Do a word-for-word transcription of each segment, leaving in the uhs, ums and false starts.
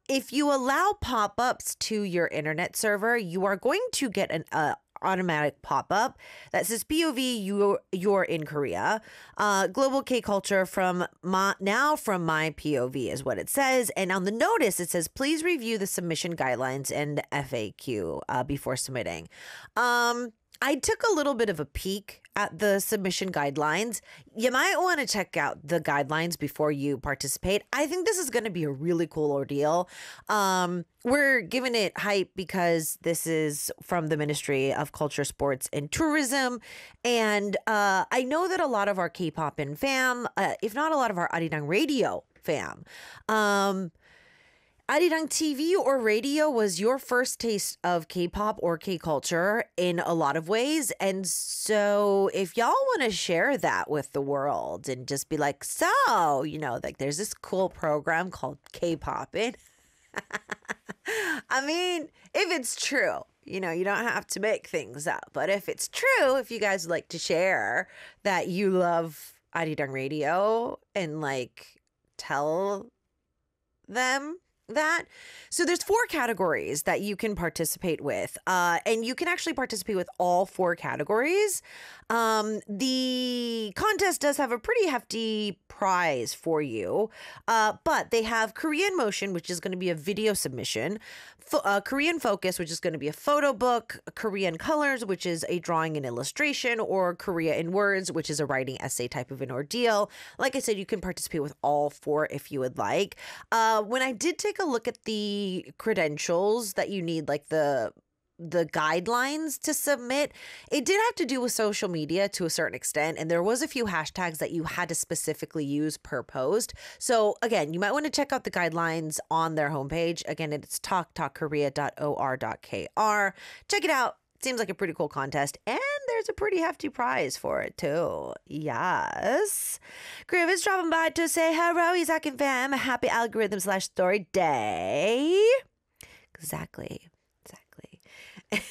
if you allow pop-ups to your internet server, you are going to get an uh, automatic pop-up that says P O V, you're, you're in Korea. Uh, global K-culture from my, now from my P O V is what it says. And on the notice, it says, please review the submission guidelines and F A Q uh, before submitting. Um, I took a little bit of a peek at the submission guidelines. You might want to check out the guidelines before you participate. I think this is going to be a really cool ordeal. Um, we're giving it hype because this is from the Ministry of Culture, Sports, and Tourism. And uh, I know that a lot of our K-pop and fam, uh, if not a lot of our Arirang Radio fam, um, Arirang T V or radio was your first taste of K-pop or K-culture in a lot of ways. And so if y'all want to share that with the world and just be like, so, you know, like there's this cool program called K-Poppin'. I mean, if it's true, you know, you don't have to make things up. But if it's true, if you guys would like to share that you love Arirang Radio and like tell them that. So there's four categories that you can participate with, uh, and you can actually participate with all four categories. Um, the contest does have a pretty hefty prize for you, uh, but they have Korean Motion, which is going to be a video submission, Fo- uh, Korean Focus, which is going to be a photo book, Korean Colors, which is a drawing and illustration, or Korea in Words, which is a writing essay type of an ordeal. Like I said, you can participate with all four if you would like. Uh, when I did take a look at the credentials that you need, like the the guidelines to submit, it did have to do with social media to a certain extent, and there was a few hashtags that you had to specifically use per post. So again, you might want to check out the guidelines on their homepage. Again, it's talk talk korea dot o r dot k r. Check it out. Seems like a pretty cool contest, and there's a pretty hefty prize for it too. Yes. Griff is dropping by to say hello, Isaac and fam. Happy algorithm slash story day. Exactly. Exactly.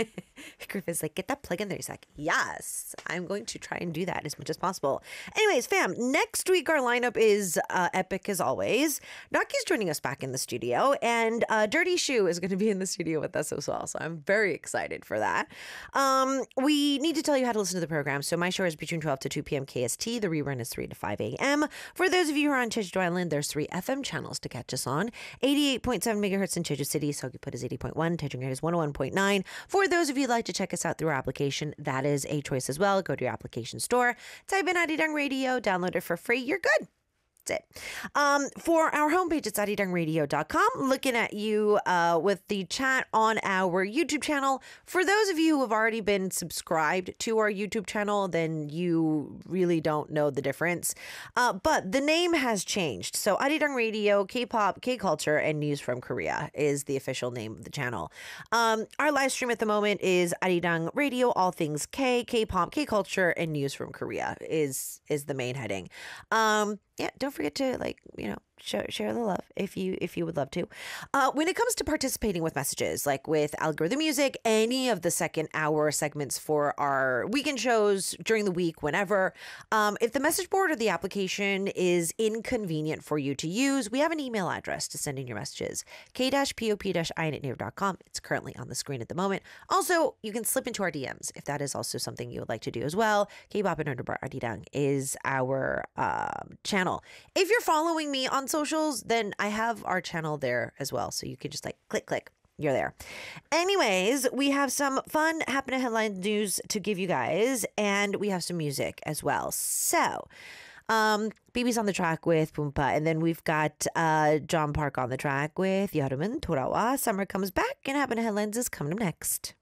Griff is like, get that plug in there. He's like, yes, I'm going to try and do that as much as possible. Anyways, fam, next week our lineup is uh, epic as always. Naki's joining us back in the studio, and uh, Dirty Shoe is going to be in the studio with us as well. So I'm very excited for that. Um, we need to tell you how to listen to the program. So my show is between twelve to two p.m. K S T. The rerun is three to five a.m. For those of you who are on Jeju Island, there's three F M channels to catch us on. eighty-eight point seven megahertz in Jeju City. Seogwipo is eighty point one. Daejeon is one oh one point nine. For those of you who'd like to check us out through our application, that is a choice as well. Go to your application store, type in Arirang Radio, download it for free. You're good. That's it. Um, for our homepage, it's arirang radio dot com. Looking at you uh, with the chat on our YouTube channel. For those of you who have already been subscribed to our YouTube channel, then you really don't know the difference. Uh, but the name has changed. So Arirang Radio, K-pop, K-culture, and News from Korea is the official name of the channel. Um, our live stream at the moment is Arirang Radio, all things K, K-pop, K-culture, and News from Korea is is the main heading. Um, yeah, don't forget to like, you know, share, share the love if you if you would love to. Uh, when it comes to participating with messages, like with Algorithm Music, any of the second hour segments for our weekend shows during the week, whenever, um, if the message board or the application is inconvenient for you to use, we have an email address to send in your messages, k pop i at naver dot com. It's currently on the screen at the moment. Also, you can slip into our D Ms if that is also something you would like to do as well. K-pop and underbar Arirang is our um, channel. If you're following me on socials, then I have our channel there as well. So you can just like click, click. You're there. Anyways, we have some fun happening headline news to give you guys, and we have some music as well. So, um, Baby's on the track with Poompa, and then we've got uh, John Park on the track with 여름은 돌아와. Summer comes back, and happening headlines is coming up next.